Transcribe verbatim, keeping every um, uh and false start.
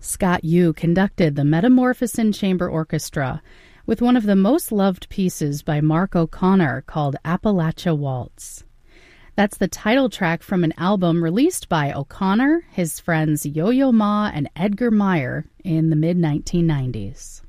Scott Yu conducted the Metamorphosin Chamber Orchestra with one of the most loved pieces by Mark O'Connor called Appalachia Waltz. That's the title track from an album released by O'Connor, his friends Yo-Yo Ma and Edgar Meyer in the mid nineteen nineties.